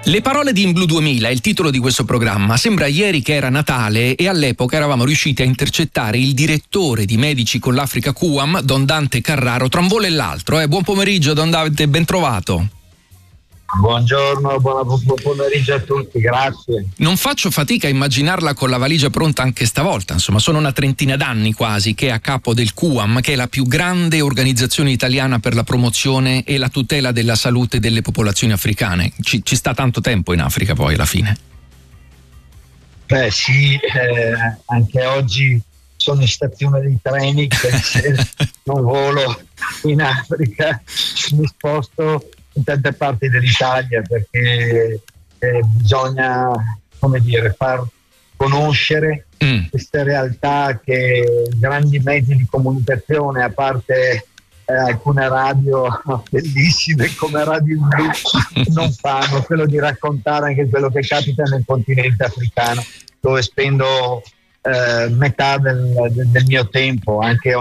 Le parole di In Blu 2000 è il titolo di questo programma. Sembra ieri che era Natale e all'epoca eravamo riusciti a intercettare il direttore di Medici con l'Africa QAM, Don Dante Carraro, tra un volo e l'altro. Buon pomeriggio Don Dante, ben trovato. Buongiorno, buon pomeriggio a tutti, grazie. Non faccio fatica a immaginarla con la valigia pronta anche stavolta, insomma sono una trentina d'anni quasi che è a capo del QAM, che è la più grande organizzazione italiana per la promozione e la tutela della salute delle popolazioni africane. Ci sta tanto tempo in Africa poi alla fine. Beh sì, anche oggi sono in stazione dei treni, se non volo in Africa mi sposto in tante parti dell'Italia perché bisogna, far conoscere queste realtà che grandi mezzi di comunicazione, a parte alcune radio bellissime come Radio In Blu, non fanno, quello di raccontare anche quello che capita nel continente africano, dove spendo metà del mio tempo, anche